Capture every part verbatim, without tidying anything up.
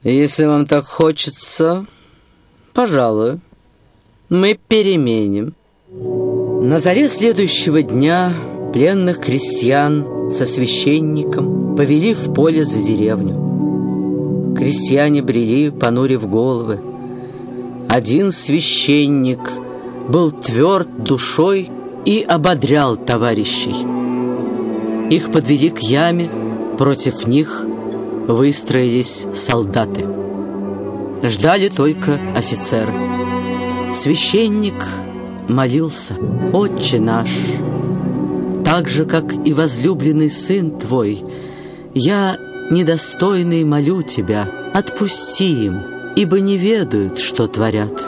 Если вам так хочется, пожалуй, мы переменим. На заре следующего дня пленных крестьян со священником повели в поле за деревню. Крестьяне брели, понурив головы. Один священник был тверд душой и ободрял товарищей. Их подвели к яме, против них выстроились солдаты. Ждали только офицеры. Священник молился: «Отче наш, так же, как и возлюбленный сын твой, я, недостойный, молю тебя, отпусти им, ибо не ведают, что творят».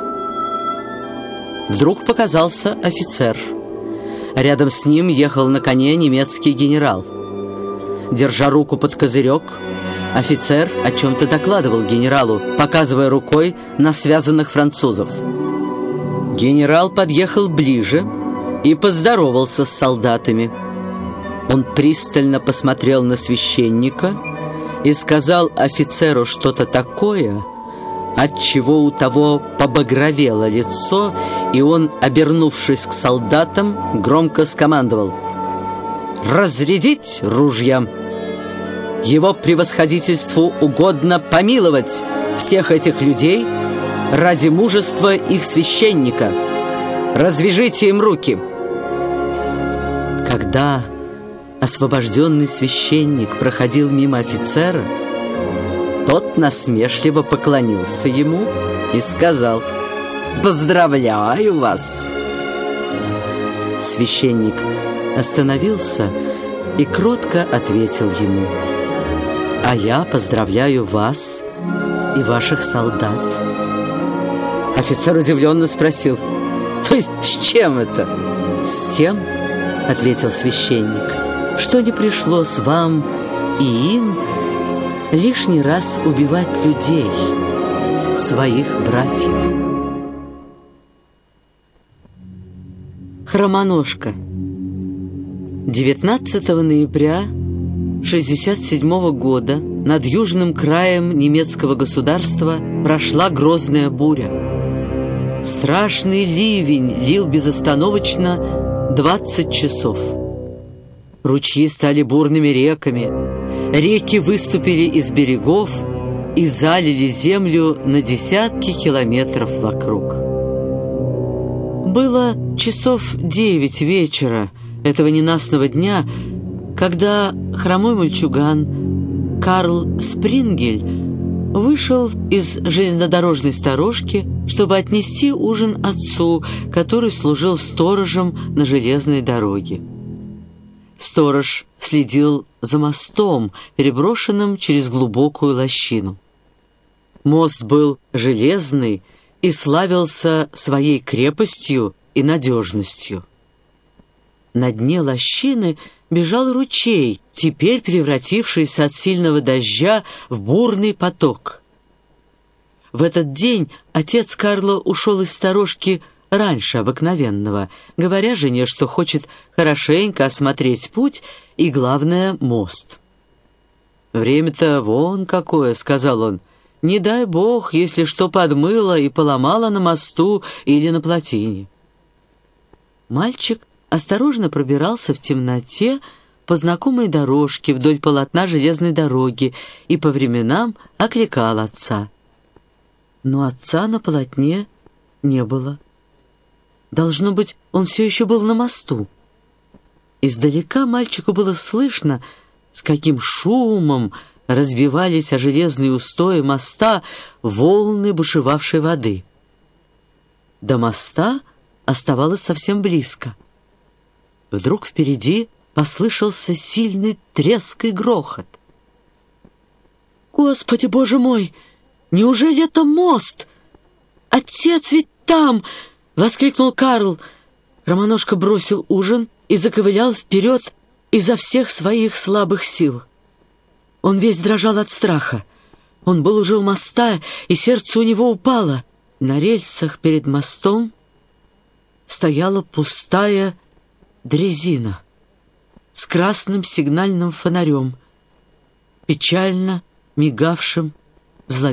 Вдруг показался офицер. Рядом с ним ехал на коне немецкий генерал. Держа руку под козырек, офицер о чем-то докладывал генералу, показывая рукой на связанных французов. Генерал подъехал ближе и поздоровался с солдатами. Он пристально посмотрел на священника и сказал офицеру что-то такое, отчего у того побагровело лицо, и он, обернувшись к солдатам, громко скомандовал: «Разрядить ружья! Его превосходительству угодно помиловать всех этих людей ради мужества их священника. Развяжите им руки!» Когда освобожденный священник проходил мимо офицера, тот насмешливо поклонился ему и сказал: «Поздравляю вас!» Священник остановился и кротко ответил ему: «А я поздравляю вас и ваших солдат». Офицер удивленно спросил: «То есть с чем это?» «С тем, — ответил священник, — что не пришлось вам и им лишний раз убивать людей, своих братьев». Хромоножка. девятнадцатого ноября шестьдесят седьмого года над южным краем немецкого государства прошла грозная буря. Страшный ливень лил безостановочно двадцать часов. Ручьи стали бурными реками, реки выступили из берегов и залили землю на десятки километров вокруг. Было часов девять вечера этого ненастного дня, когда хромой мальчуган Карл Спрингель вышел из железнодорожной сторожки, чтобы отнести ужин отцу, который служил сторожем на железной дороге. Сторож следил за мостом, переброшенным через глубокую лощину. Мост был железный и славился своей крепостью и надежностью. На дне лощины бежал ручей, теперь превратившийся от сильного дождя в бурный поток. В этот день отец Карла ушел из сторожки раньше обыкновенного, говоря жене, что хочет хорошенько осмотреть путь и, главное, мост. «Время-то вон какое», — сказал он, — «не дай бог, если что подмыло и поломало на мосту или на плотине». Мальчик осторожно пробирался в темноте по знакомой дорожке вдоль полотна железной дороги и по временам окликал отца. Но отца на полотне не было. Должно быть, он все еще был на мосту. Издалека мальчику было слышно, с каким шумом разбивались о железные устои моста волны бушевавшей воды. До моста оставалось совсем близко. Вдруг впереди послышался сильный треск и грохот. «Господи, Боже мой! Неужели это мост? Отец ведь там!» — воскликнул Карл. Романошка бросил ужин и заковылял вперед изо всех своих слабых сил. Он весь дрожал от страха. Он был уже у моста, и сердце у него упало. На рельсах перед мостом стояла пустая дрезина с красным сигнальным фонарем, печально мигавшим